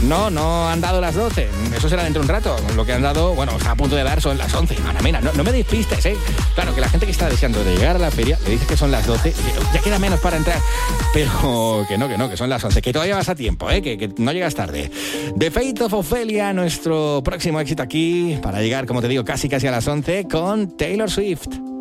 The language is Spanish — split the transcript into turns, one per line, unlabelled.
No han dado las 12. Eso será dentro de un rato. Lo que han dado, bueno, está a punto de dar son las 11. Mira, no me despistes, ¿eh? Claro, que la gente que está deseando de llegar a la feria le dice que son las 12. Ya queda menos para entrar. Pero que no, que son las 11. Que todavía vas a tiempo, ¿eh? Que no llegas tarde. The Fate of Ophelia, nuestro próximo éxito aquí, para llegar, como te digo, casi a las 11 con Taylor Swift.